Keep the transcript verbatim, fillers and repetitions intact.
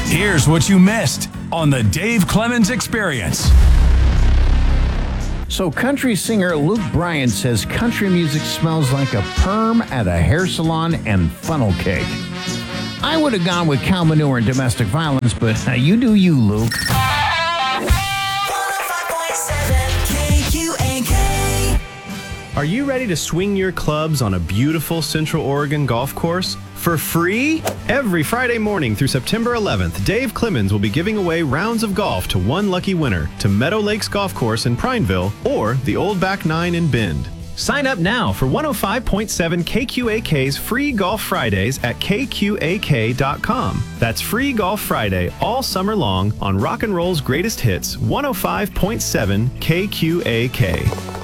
Here's what you missed on the Dave Clemens Experience. So country singer Luke Bryan says country music smells like a perm at a hair salon and funnel cake. I would have gone with cow manure and domestic violence, but uh, you do you, Luke. Are you ready to swing your clubs on a beautiful Central Oregon golf course for free? Every Friday morning through September eleventh, Dave Clemens will be giving away rounds of golf to one lucky winner to Meadow Lakes Golf Course in Prineville or the Old Back Nine in Bend. Sign up now for one oh five point seven K Q A K's free Golf Fridays at K Q A K dot com. That's free Golf Friday all summer long on Rock and Roll's greatest hits, one oh five point seven K Q A K.